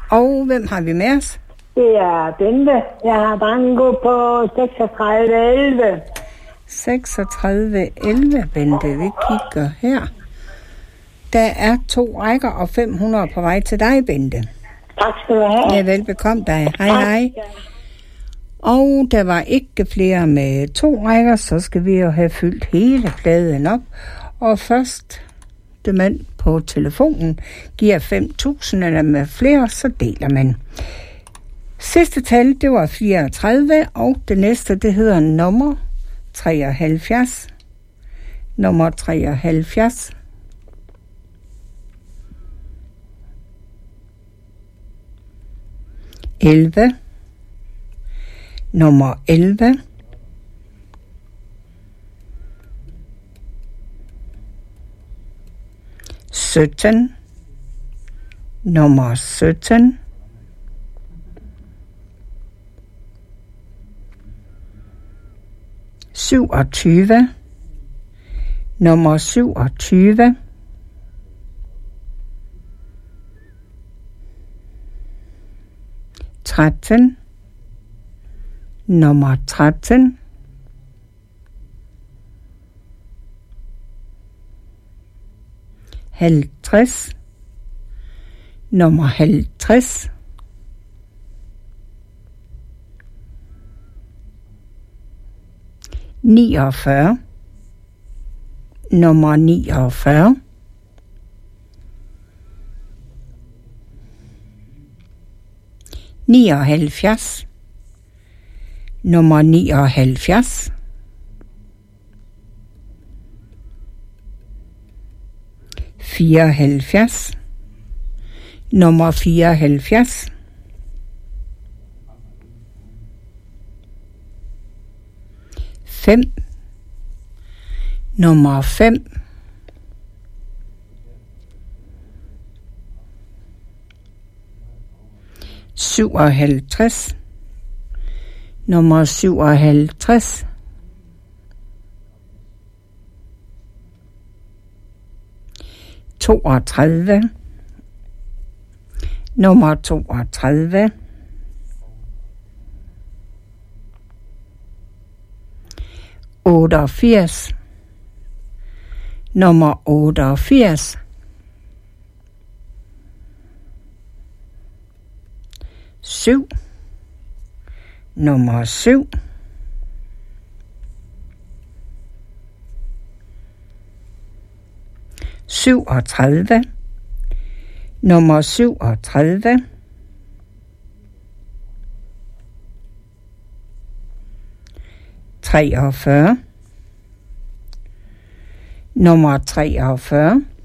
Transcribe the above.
Og hvem har vi med os? Det er Bente. Jeg har banko på 3611. 3611, Bente. Vi kigger her. Der er 2 rækker og 500 på vej til dig, Bente. Tak skal du have. Ja, velbekomme dig. Hej. Og der var ikke flere med 2 rækker, så skal vi jo have fyldt hele pladen op. Og først mand på telefonen giver 5.000, eller med flere, så deler man. Sidste tal, det var 34, og det næste, det hedder nummer 73. Nummer 73. Nummer 11. 17. Nummer 17. 27. Nummer 27. 13. Nummer 13. 50. Nummer 50. 49. Nummer 49. 79. Nummer 79. 74. Nummer 74. 5. Nummer 5. 57. Nummer 57. 32. Nummer 32. 88. Nummer 88. 7. Nummer 7. 37. Nummer 37. 43. Nummer 43.